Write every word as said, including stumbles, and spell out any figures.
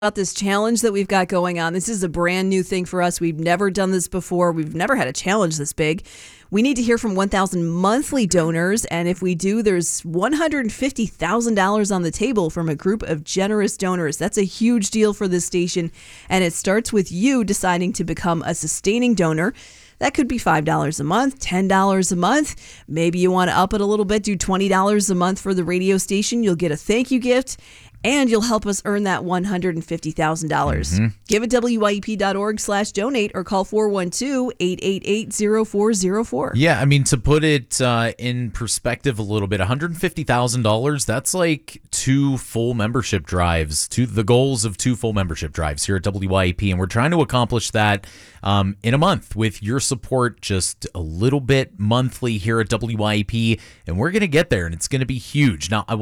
about this challenge that we've got going on. This is a brand new thing for us. We've never done this before. We've never had a challenge this big. We need to hear from one thousand monthly donors, and if we do, there's one hundred fifty thousand dollars on the table from a group of generous donors. That's a huge deal for this station, and it starts with you deciding to become a sustaining donor. That could be five dollars a month, ten dollars a month. Maybe you want to up it a little bit, do twenty dollars a month for the radio station. You'll get a thank you gift, and you'll help us earn that one hundred fifty thousand dollars. Mm-hmm. Give it W Y E P dot org slash donate or call four one two, eight eight eight, zero four zero four. Yeah, I mean, to put it uh, in perspective a little bit, one hundred fifty thousand dollars, that's like two full membership drives, to the goals of two full membership drives here at W Y E P. And we're trying to accomplish that um, in a month with your support, just a little bit monthly here at W Y E P. And we're going to get there, and it's going to be huge. Now, I